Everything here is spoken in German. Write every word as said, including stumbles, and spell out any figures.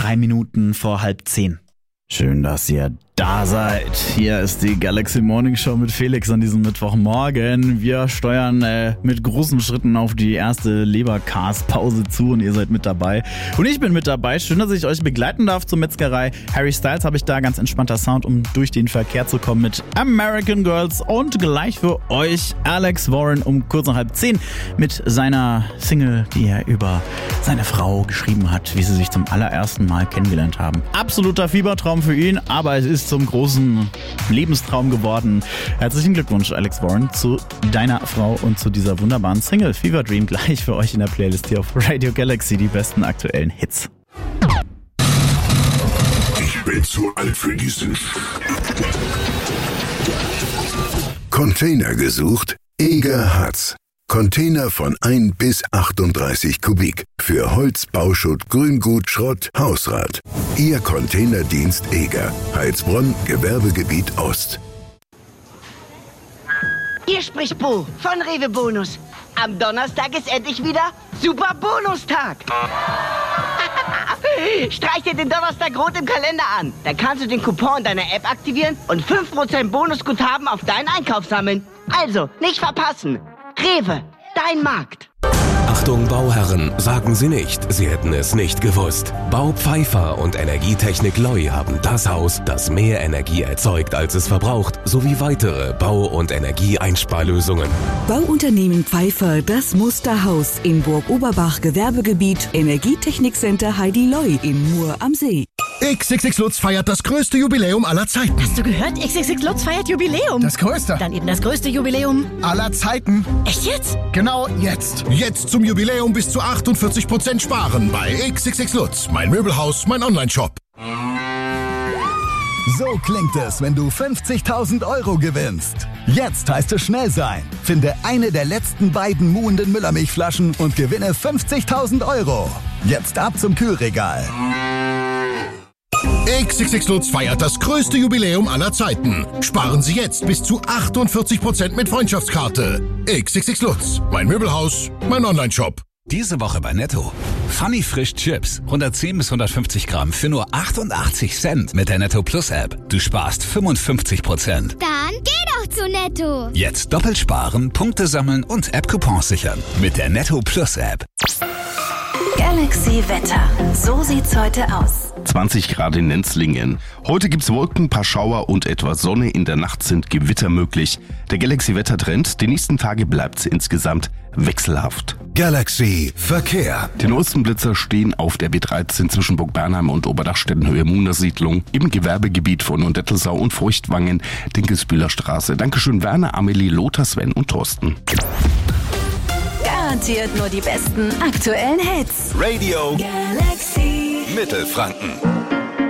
drei Minuten vor halb zehn. Schön, dass ihr da seid. Hier ist die Galaxy Morning Show mit Felix an diesem Mittwochmorgen. Wir steuern äh, mit großen Schritten auf die erste Leberkas-Pause zu und ihr seid mit dabei. Und ich bin mit dabei. Schön, dass ich euch begleiten darf zur Metzgerei. Harry Styles habe ich da, ganz entspannter Sound, um durch den Verkehr zu kommen mit American Girls. Und gleich für euch Alex Warren um kurz nach halb zehn mit seiner Single, die er über seine Frau geschrieben hat, wie sie sich zum allerersten Mal kennengelernt haben. Absoluter Fiebertraum für ihn, aber es ist zum großen Lebenstraum geworden. Herzlichen Glückwunsch, Alex Warren, zu deiner Frau und zu dieser wunderbaren Single Fever Dream gleich für euch in der Playlist hier auf Radio Galaxy, die besten aktuellen Hits. Ich bin zu alt für diesen Sch Container gesucht? Eger hat's. Container von ein bis achtunddreißig Kubik. Für Holz, Bauschutt, Grüngut, Schrott, Hausrat. Ihr Containerdienst Eger. Heilsbronn, Gewerbegebiet Ost. Hier spricht Bo von Rewe Bonus. Am Donnerstag ist endlich wieder Super Bonustag. Streich dir den Donnerstag rot im Kalender an. Dann kannst du den Coupon deiner App aktivieren und fünf Prozent Bonusguthaben auf deinen Einkauf sammeln. Also, nicht verpassen. Rewe, dein Markt. Achtung Bauherren, sagen Sie nicht, Sie hätten es nicht gewusst. Bau Pfeiffer und Energietechnik Loi haben das Haus, das mehr Energie erzeugt, als es verbraucht, sowie weitere Bau- und Energieeinsparlösungen. Bauunternehmen Pfeiffer, das Musterhaus in Burg Oberbach, Gewerbegebiet, Energietechnikcenter Heidi Loi in Mur am See. X X X Lutz feiert das größte Jubiläum aller Zeiten. Hast du gehört? X X X Lutz feiert Jubiläum. Das größte. Dann eben das größte Jubiläum aller Zeiten. Echt jetzt? Genau jetzt. Jetzt zum Jubiläum bis zu achtundvierzig Prozent sparen bei X X X Lutz. Mein Möbelhaus, mein Online-Shop. So klingt es, wenn du fünfzigtausend Euro gewinnst. Jetzt heißt es schnell sein. Finde eine der letzten beiden muhenden Müllermilchflaschen und gewinne fünfzigtausend Euro. Jetzt ab zum Kühlregal. X X X Lutz feiert das größte Jubiläum aller Zeiten. Sparen Sie jetzt bis zu achtundvierzig Prozent mit Freundschaftskarte. X X X Lutz. Mein Möbelhaus, mein Online-Shop. Diese Woche bei Netto. Funny Frisch Chips. hundertzehn bis hundertfünfzig Gramm für nur achtundachtzig Cent mit der Netto Plus App. Du sparst fünfundfünfzig Prozent. Dann geh doch zu Netto. Jetzt doppelt sparen, Punkte sammeln und App-Coupons sichern. Mit der Netto Plus App. Galaxy Wetter. So sieht's heute aus. zwanzig Grad in Nenzlingen. Heute gibt's Wolken, paar Schauer und etwas Sonne. In der Nacht sind Gewitter möglich. Der Galaxy-Wettertrend, die nächsten Tage bleibt's insgesamt wechselhaft. Galaxy Verkehr. Die neuesten Blitzer stehen auf der B dreizehn zwischen Burg Bernheim und Oberdachstedtenhöhe Muner-Siedlung, im Gewerbegebiet von Neudettelsau und Feuchtwangen, Dinkelsbühler Straße. Dankeschön Werner, Amelie, Lothar, Sven und Thorsten. Garantiert nur die besten aktuellen Hits. Radio Galaxy Mittelfranken.